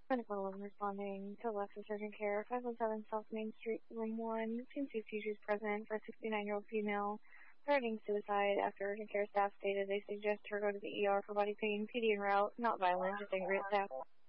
Clinical and responding to Alexis Urgent Care, 517 South Main Street, Room 1. Team 2 seizures present for a 69-year-old female threatening suicide after Urgent Care staff stated they suggest her go to the ER for body pain, PD en route, not violent, just angry at staff.